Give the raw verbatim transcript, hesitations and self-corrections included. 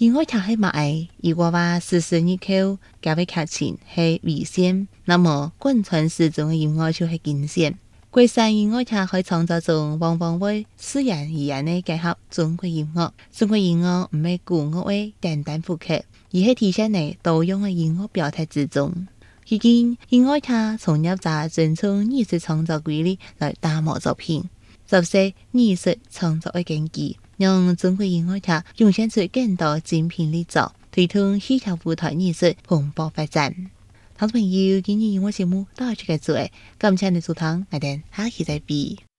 音樂劇係乜嘢？如果話四十年後，這位劇情係危險，那麼貫穿始終嘅音樂就係驚險。國產音樂劇喺創作中往往會自然而然地結合中國音樂。中國音樂唔係古樂嘅簡單複刻，而係體現喺多樣嘅音樂表達之中。如今音樂劇從入閘尊重藝術創作規律來打磨作品，就是藝術創作嘅根基，讓中國音樂劇湧現出更多精品力作，推動戲劇舞台藝術蓬勃發展。聽眾朋友，今日音樂節目到此結束，感謝你收聽，我哋下期再見。